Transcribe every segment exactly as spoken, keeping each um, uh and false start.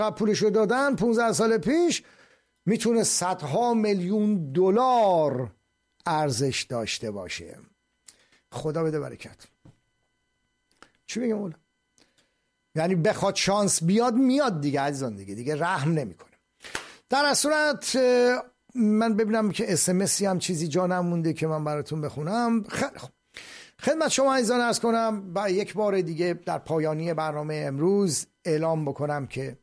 پولشو دادن پانزده سال پیش میتونه صدها میلیون دلار ارزش داشته باشه. خدا بده برکت. چی بگم اولا؟ یعنی بخواد شانس بیاد میاد دیگه عزیزان، دیگه دیگه رحم نمیکنه. در اصل صورت من ببینم که اس ام اسی هم چیزی جا نمونده که من براتون بخونم. خیلی خوب، خدمت شما عزیزان عرض کنم با یک بار دیگه در پایانی برنامه امروز اعلام بکنم که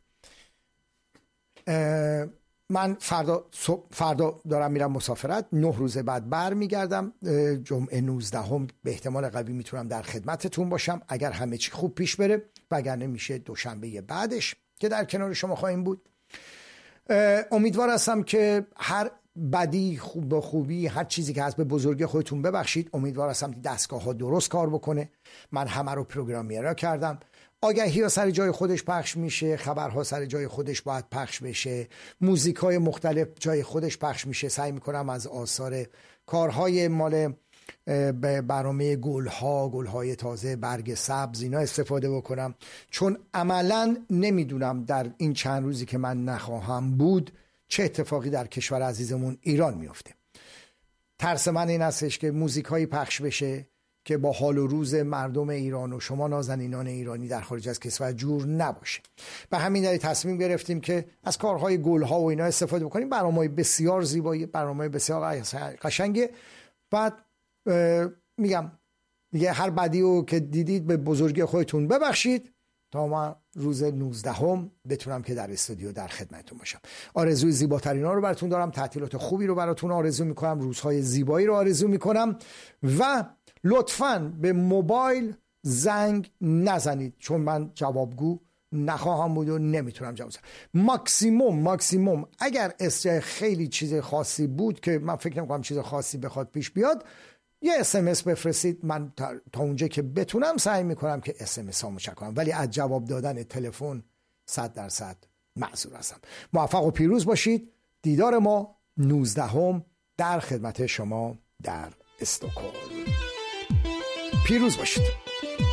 من فردا فردا دارم میرم مسافرت، نه روز بعد بر میگردم. جمعه نوزدهم به احتمال قوی میتونم در خدمتتون باشم اگر همه چی خوب پیش بره، وگر نمیشه دوشنبه بعدش که در کنار شما خواهیم بود. امیدوار هستم که هر بدی خوب به خوبی، هر چیزی که هست به بزرگی خودتون ببخشید. امیدوار هستم که دستگاه ها درست کار بکنه. من همه رو پروگرامیرا کردم. آگهی ها سر جای خودش پخش میشه، خبرها سر جای خودش باید پخش بشه، موزیک های مختلف جای خودش پخش میشه. سعی میکنم از آثار کارهای مال برنامه گلها، گلهای تازه، برگ سبز اینا استفاده بکنم، چون عملا نمیدونم در این چند روزی که من نخواهم بود چه اتفاقی در کشور عزیزمون ایران میفته. ترس من این هستش که موزیک هایی پخش بشه که با حال و روز مردم ایران و شما نازنینان ایرانی در خارج از کشور جور نباشه. به همین دلیل تصمیم گرفتیم که از کارهای گلها و اینا استفاده بکنیم. برنامه بسیار زیبایی، برنامه بسیار قشنگه. بعد میگم دیگه هر بدیو که دیدید به بزرگی خودتون ببخشید تا من روز نوزدهم بتونم که در استودیو در خدمتتون باشم. آرزوی زیباترینا رو براتون دارم، تعطیلات خوبی رو براتون آرزو میکنم، روزهای زیبایی رو آرزو میکنم و لطفاً به موبایل زنگ نزنید چون من جوابگو نخواهم بود و نمیتونم جواب بدم. ماکسیموم ماکسیموم اگر استرای خیلی چیز خاصی بود که من فکر نمی‌کنم چیز خاصی بخواد پیش بیاد، یه اس ام اس بفرستید. من تا اونجا که بتونم سعی میکنم که اس ام اس هامو چک کنم، ولی از جواب دادن تلفن صد درصد معذور هستم. موفق و پیروز باشید. دیدار ما نوزدهم در خدمت شما در استکهلم. پیروز باشید.